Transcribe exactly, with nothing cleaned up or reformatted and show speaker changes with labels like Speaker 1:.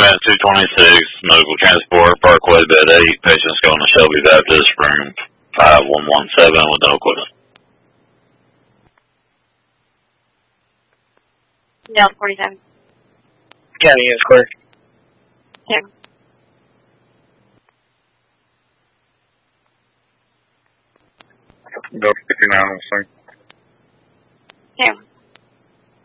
Speaker 1: Dispatch two twenty-six, medical transport, Parkway, bed eight, patients going to Shelby Baptist, room five one one seven with no equipment.
Speaker 2: Delta forty-seven.
Speaker 3: County is clear.
Speaker 2: Yeah.
Speaker 4: Delta fifty-nine on the scene.
Speaker 2: Yeah.